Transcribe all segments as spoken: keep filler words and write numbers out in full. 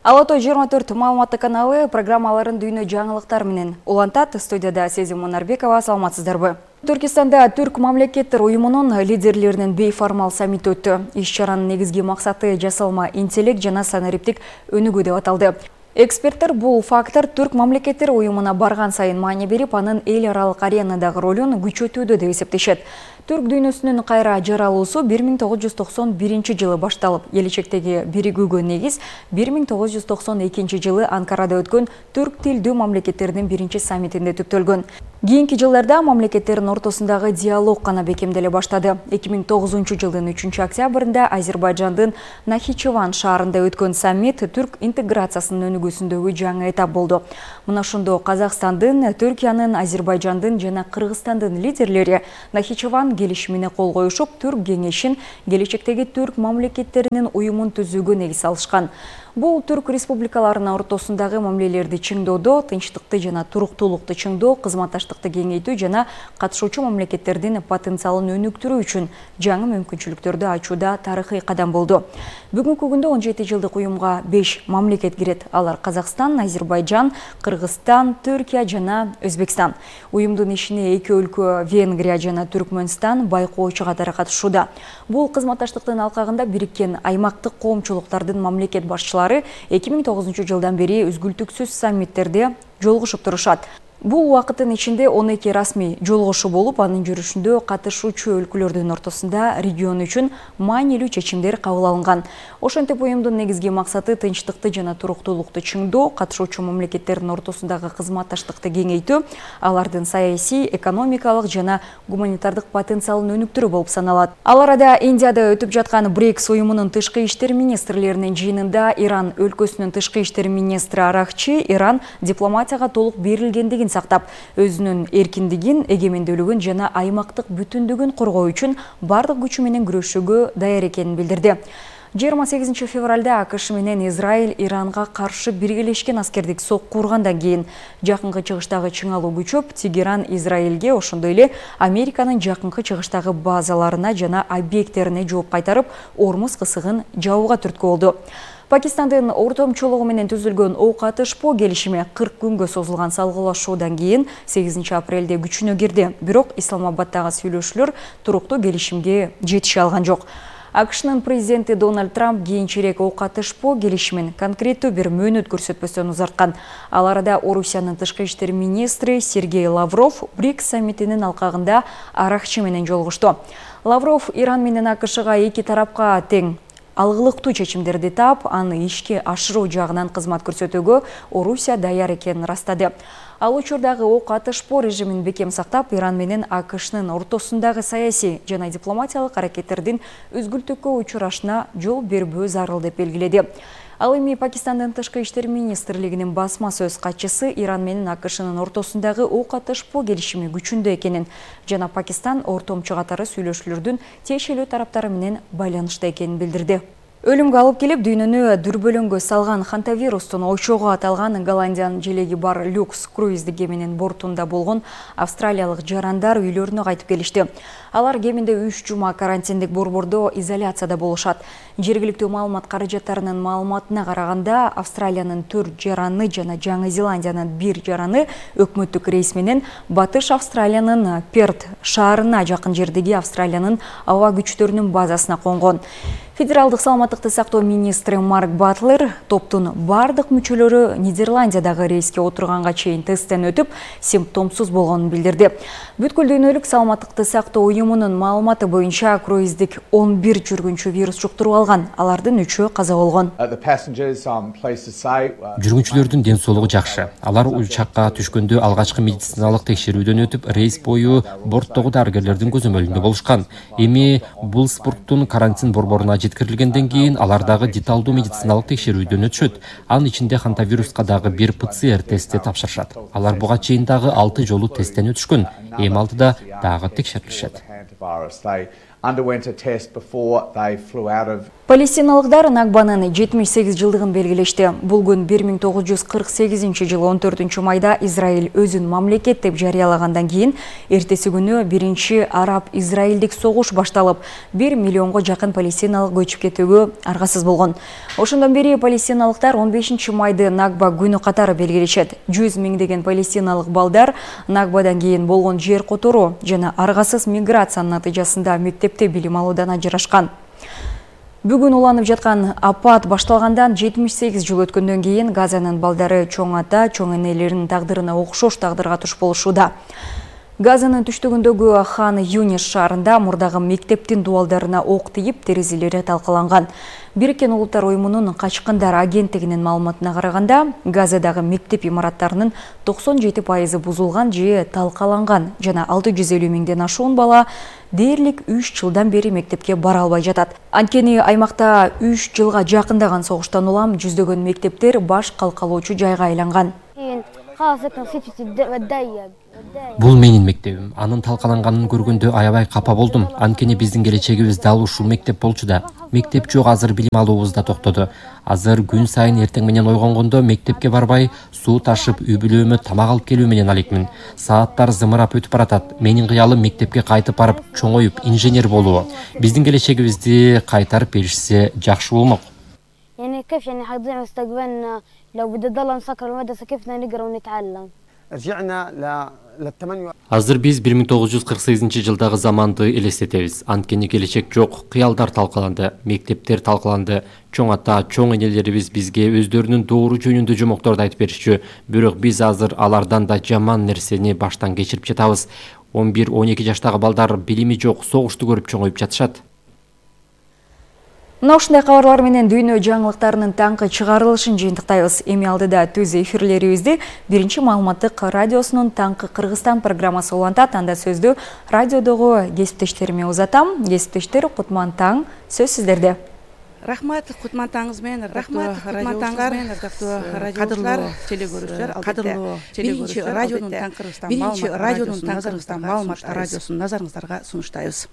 Алото жыйырма төрт маалыматтык каналы программаларын дүйнө жаңылыктар менен улантат. Студияда Сезим Монарбекова, саламатсыздарбы? Түркистанда түрк мамлекеттер уюмунун лидерлеринин бейформал саммити өттү. Иш-чаранын негизги максаты жасалма интеллект жана санариптик өнүгүү деп аталды. Эксперттер бул фактор түрк мамлекеттер уюмуна барган сайын маани берип, анын эл аралык аренадагы ролун күчөтүүдө деп эсептешет. Түрк дүйнөсүнүн кайра жаралуусу бир миң тогуз жүз токсон биринчи жылы башталып, келечектеги биригүүгө негиз бир миң тогуз жүз токсон экинчи жылы Анкарада өткөн түрк тилдүү мамлекеттердин биринчи саммитинде түптөлгөн. Кийинки жылдарда мамлекеттердин ортосундагы диалог гана бекемделе баштады. эки миң тогузунчу жылдын үчүнчү октябрында Азербайжандын Нахичеван шаарында өткөн саммит түрк интеграциясынын өнүгүүсүндөгү жаңы этап болду. Мына ошондо Казакстандын, Түркиянын, Азербайжандын жана Кыргызстандын лидерлери Нахичеван келишимине кол коюшуп, түрк кеңешин келечектеги түрк мамлекеттеринин уюмун түзүүгө негиз салышкан. Бул түрк республикаларынын ортосундагы мамилелерди чыңдоодо, тынчтыкты жана туруктуулукту чыңдоо, кызматташтыкты кеңейтүү жана катышуучу мамлекеттердин потенциалын өнүктүрүү үчүн жаңы мүмкүнчүлүктөрдү ачууда тарыхый кадам болду. Бүгүнкү күндө он жети жылдык уюмга беш мамлекет кирет. Алар Казакстан, Азербайжан, Кыргызстан, Түркия жана Өзбекстан. Уюмдун ишине эки өлкө Венгрия жана Түркмөнстан байкоочу катары катышууда. Бул кызматташтыктын алкагында бириккен аймактык коомчулуктардын мамлекет башчылары эки миң тогузунчу жылдан бери үзгүлтүксүз саммиттерде жолугушуп турушат. Бул убакыттын ичинде он эки расмий жолугушуу болуп, анын жүрүшүндө катышуучу өлкөлөрдүн ортосунда регион үчүн маанилүү чечимдер кабыл алынган. Ошентип уюмдун негизги максаты тынчтыкты жана туруктуулукту чыңдоо, катышуучу мамлекеттердин ортосундагы кызматташтыкты кеңейтүү, алардын саясий, экономикалык жана гуманитардык потенциалын өнүктүрүү болуп саналат. Ал арада Индияда өтүп жаткан БРИКС уюмунун тышкы иштер министрлеринин жыйынында Иран өлкөсүнүн тышкы иштер министри Аракчи Иран дипломатияга толук берилгендигин сактап, өзүнүн эркиндигин, эгемендүүлүгүн жана аймактык бүтүндүгүн коргоо үчүн бардык күчү менен күрөшүүгө даяр экенин билдирди. жыйырма сегизинчи февралда АКШ менен Израиль Иранга каршы биргелешкен аскердик сокку ургандан кийин жакынкы чыгыштагы чыңалуу күчөп, Тегеран Израилге, ошондой эле Американын жакынкы чыгыштагы базаларына жана объекттерине жооп кайтарып, Ормуз кысыгын жабууга түрткү болду. Пакистандын ортомчулугу менен түзүлгөн ок атышпоо келишими кырк күнгө созулган салгылашуудан кийин сегизинчи апрелде күчүнө кирди. Бирок Исламабаддагы сүйлөшүүлөр туруктуу келишимге жетише алган жок. АКШнын президенти Дональд Трамп кийинчерээк ок атышпоо келишимин конкреттүү бир мөөнөт көрсөтпөстөн узарткан. Ал арада Орусиянын тышкы иштер министри Сергей Лавров БРИКС саммитинин алкагында Аракчи менен жолугушту. Лавров Иран менен АКШга эки тарапка тең алгылыктуу чечимдерди таап, аны ишке ашыруу жагынан кызмат көрсөтүүгө Орусия даяр экенин растады. Ал учурдагы ок атышпоо режимин бекем сактап, Иран менен АКШнын ортосундагы саясий жана дипломатиялык аракеттердин үзгүлтүккө учурашына жол бербөө зарыл деп белгиледи. Ал эми Пакистандын тышкы иштер министрлигинин басма сөз катчысы Иран менен АКШнын ортосундагы ок атышпоо келишими күчүндө экенин жана Пакистан ортомчу катары сүйлөшүүлөрдүн тиешелүү тараптары менен байланышта экенин билдирди. Өлүмгө алып келип, дүйнөнү дүрбөлөңгө салган хантавирустун ойчоого аталган Голландиянын желеги бар люкс круиздик кеменин бортунда болгон австралиялык жарандар үйлөрүнө кайтып келишти. Алар кеминде үч жума карантиндик борбордо изоляцияда болушат. Жергиликтүү маалымат каражаттарынын маалыматына караганда, Австралиянын төрт жараны жана Жаңы Зеландиянын бир жараны өкмөттүк рейс менен Батыш Австралиянын Перт шаарына жакын жердеги Австралиянын аба күчтөрүнүн базасына конгон. Федералдык саламаттыкты сактоо министри Марк Батлер топтун бардык мүчөлөрү Нидерландиядагы рейске отурганга чейин тесттен өтүп, симптомсуз болгонун билдирди. Бүткүл дүйнөлүк саламаттыкты сактоо уюмунун маалыматы боюнча круиздик он бир жүргүнчү вирус жуктуруп алган, алардын үчөө каза болгон. Жүргүнчүлөрдүн ден соолугу жакшы. Алар учакка түшкөндө алгачкы медициналык текшерүүдөн өтүп, рейс бою борттогу дарыгерлердин көзөмөлүндө болушкан. Эми Булсбургтун карантин борборуна жеткирилгенден кийин алардагы деталдуу медициналык текшерүүдөн өтүшөт. Анын ичинде хантавируска дагы бир ПЦР тести тапшырышат. Алар буга чейин дагы алты жолу тесттен өтүшкөн. Эми алдыда дагы текшерилишет. Палестиналықтар Нагбанын жетимиш сегиз жылдығын белгилешти. Бул күн бир миң тогуз жүз кырк сегизинчи жылы он төртүнчү майда Израиль өзүн мамлекет деп жарыялагандан кийин эртеси күнү биринчи араб-израилдик согуш башталып, бир миллионго жакын палестиналык көчүп кетүүгө аргасыз болгон. Ошондон бери палестиналыктар он бешинчи майды Нагба күнү катары белгилешет. жүз миңдеген палестиналык балдар Нагбадан кийин болгон жер которуу жана аргасыз миграциянын натыйжасында мектепте билим алуудан ажырашкан. Бүгүн уланып жаткан апат башталгандан жетимиш сегиз жыл өткөндөн кийин Газанын балдары чоң ата, чоң энелеринин тагдырына окшош тагдырга туш болушууда. Газанын түштүгүндөгү Хан Юнис шаарында мурдагы мектептин дубалдарына ок тийип, терезелери талкаланган. Бириккен Улуттар уюмунун качкындар агенттигинин маалыматына караганда, Газадагы мектеп имараттарынын токсон жети пайызы бузулган же талкаланган жана алты жүз элүү миңден ашуун бала дээрлик үч жылдан бери мектепке бара албай жатат. Анткени аймакта үч жылга жакындаган согуштан улам жүздөгөн мектептер баш калкалоочу жайга айланган. Бул менин мектебим. Анын талкаланганын көргөндө аябай капа болдум. Анткени биздин келечегибиз дал ушул мектеп болчу да. Мектеп жок, азыр билим алуубуз да токтоду. Азыр күн сайын эртең менен ойгонгондо мектепке барбай, суу ташып, үй бүлөмө тамак алып келүү менен алекмин. Сааттар зымырап өтүп баратат. Менин кыялым мектепке кайтып барып, чоңоюп инженер болуу. Биздин келечегибизди кайтарып беришсе жакшы болмок. يعني كيف يعني حيضيع مستقبلنا لو بدي ضل نسكر المدرسة كيف بدنا نقرا ونتعلم. رجعنا ل Азыр биз бир миң тогуз жүз кырк сегизинчи жылдагы заманды элестетебиз. Анткени келечек жок, кыялдар талкаланды, мектептер талкаланды. Чоң ата, чоң энелерибиз бизге өздөрүнүн доору жөнүндө жомокторду айтып беришчү. Бирок биз азыр алардан да жаман нерсени баштан кечирип жатабыз. он бир он эки жаштагы балдар билими жок, согушту көрүп чоңоюп жатышат. Мына ушундай кабарлар менен дүйнө жаңылыктарынын таңкы чыгарылышын жыйынтыктайбыз. Эми алдыда түз эфирлерибизди биринчи маалыматтык радиосунун таңкы Кыргызстан программасы улантат. Анда сөздү радиодогу кесиптештериме узатам. Кесиптештер, кутман таң, сөз сиздерде. Рахмат, кутман таңыңыз менен, рахмат, кутман таңдар, кадырлуу телекөрүүчүлөр, кадырлуу биринчи радионун таңкы Кыргызстан, биринчи радионун таңкы Кыргызстан маалымат радиосун назарыңыздарга сунуштайбыз.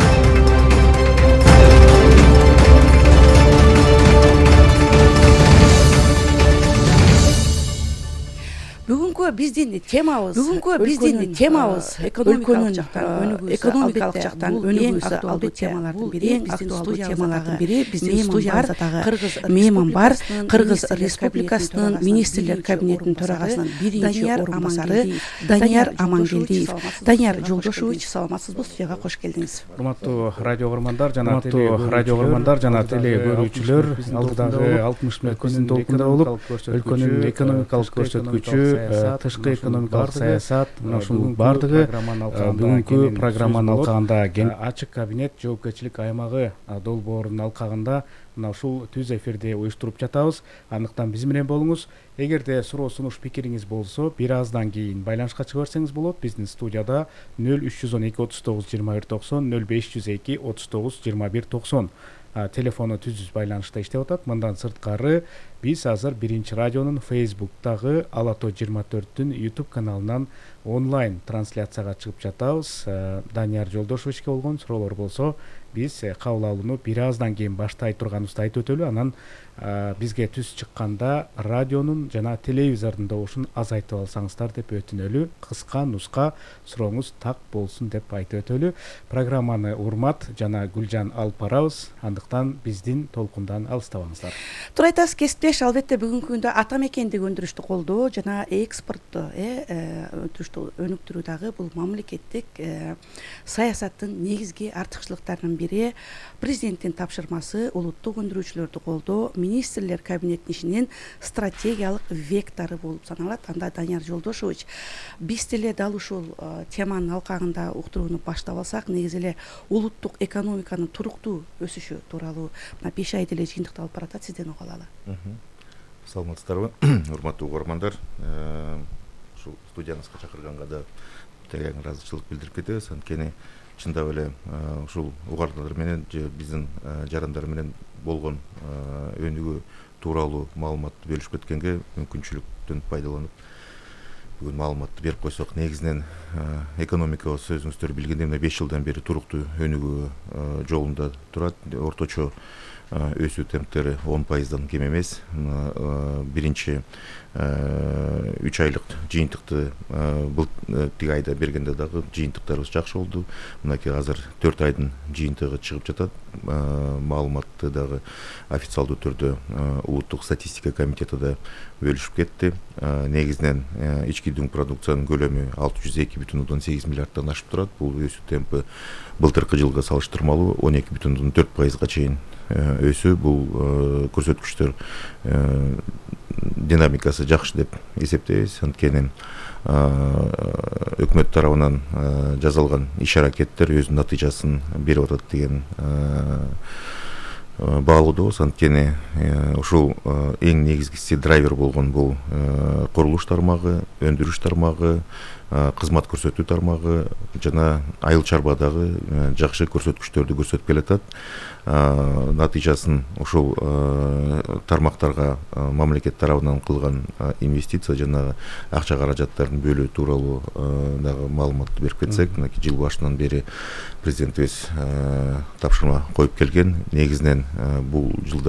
Бүгүнкү биздин темабыз, бүгүнкү биздин темабыз экономикалык жактан, экономикалык жактан өнүгүүсү албетте темалардын бири, эң актуалдуу темалардын бири биздин студиябызда Кыргыз мейман бар. Кыргыз Республикасынын министрлер кабинетинин төрагасынын биринчи орун басары Данияр Амангелдиев. Данияр Жолдошович, саламатсызбы, студияга кош келдиңиз. Урматтуу радио көрмандар жана радио көрмандар жана теле көрүүчүлөр, алдыдагы алтымыш мүнөт көзүн толкунда болуп, өлкөнүн экономикалык көрсөткүчү, тышкы экономикалык саясат, мына ушунун бардыгы бүгүнкү программанын алкагында ачык кабинет жоопкерчилик аймагы долбоорунун алкагында мына ушул түз эфирди уюштуруп жатабыз. Андыктан биз менен болуңуз. Эгерде суроо сунуш пикириңиз болсо, бир аздан кийин байланышка чыга берсеңиз болот. Биздин студияда нөл үч жүз он эки отуз тогуз жыйырма бир токсон, нөл беш жүз эки отуз тогуз жыйырма бир токсон телефону түзүз байланышта иштеп атат. Мындан сырткары биз азыр биринчи радионун Facebook'тагы Ала Тоо жыйырма төрттүн YouTube каналынан онлайн трансляцияга чыгып жатабыз. Данияр Жолдошовичке болгон суроолор болсо, биз кабыл алууну бир аздан кийин баштай турганыбызды айтып өтөлү. Анан бизге түз чыкканда радионун жана телевизордун добушун азайтып алсаңыздар деп өтүнөлү. Кыска нуска сурооңуз так болсун деп айтып өтөлү. Программаны Урмат жана Гүлжан алып барабыз. Андыктан биздин толкундан алыстабаңыздар. Туура айтасыз, кесиптеш, албетте бүгүнкү күндө ата мекендик өндүрүштү колдоо жана экспортту өндүрүштү өнүктүрүүдагы бул мамлекеттик саясаттын негизги артыкчылыктарынын бири президенттин тапшырмасы улуттук өндүрүүчүлөрдү колдоо, министрлер кабинетинин ишинин стратегиялык вектору болуп саналат. Анда Данияр Жолдошович, биз деле дал ушул теманын алкагында уктурууну баштап алсак, негизи эле улуттук экономиканын туруктуу өсүшү тууралуу мына беш ай деле жыйынтыкталып баратат. Сизден угалы. Саламатсыздарбы, урматтуу угармандар. Ушул студияңызга чакырганга да терең ыраазычылык билдирип кетебиз. Анткени чындап эле ушул угардандар менен же биздин жарандар менен болгон өнүгүү тууралуу маалыматты бөлүшүп кеткенге мүмкүнчүлүктөн пайдаланып бүгүн маалыматты берип койсок, негизинен экономикабыз өзүңүздөр билгендей мына беш жылдан бери туруктуу өнүгүү жолунда турат. Орточо өсүү темптери он пайыздан кем эмес. Биринчи үч айлык жыйынтыкты бул тиги айда бергенде дагы жыйынтыктарыбыз жакшы болду. Мынакей азыр төрт айдын жыйынтыгы чыгып жатат. Маалыматты дагы официалдуу түрдө улуттук статистика комитети да бөлүшүп кетти. Негизинен ички дүң продукциянын көлөмү алты жүз эки бүтүн ондон сегиз миллиарддан ашып турат. Бул өсүү темпи былтыркы жылга салыштырмалуу он эки бүтүн ондон төрт пайызга чейин өсүү. Бул көрсөткүчтөр динамикасы жакшы деп эсептейбиз. Анткени өкмөт тарабынан жасалган иш аракеттер өз натыйжасын берип атат деген баалоодобуз. Анткени ушул эң негизгиси драйвер болгон бул курулуш тармагы, өндүрүш тармагы, кызмат көрсөтүү тармагы жана айыл чарбадагы жакшы көрсөткүчтөрдү көрсөтүп келатат. Натыйжасын ушул тармактарга мамлекет тарабынан кылган инвестиция жана акча каражаттарын бөлүү тууралуу дагы маалыматты берип кетсек, жыл башынан бери президентибиз тапшырма коюп келген. Негизинен бул жылда